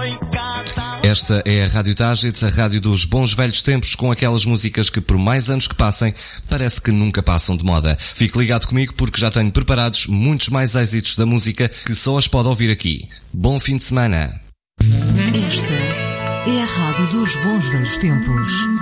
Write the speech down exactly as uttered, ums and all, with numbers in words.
Esta é a Rádio Tágit, a rádio dos bons velhos tempos, com aquelas músicas que por mais anos que passem, parece que nunca passam de moda. Fique ligado comigo porque já tenho preparados muitos mais êxitos da música que só as pode ouvir aqui. Bom fim de semana. Esta é a rádio dos bons velhos tempos.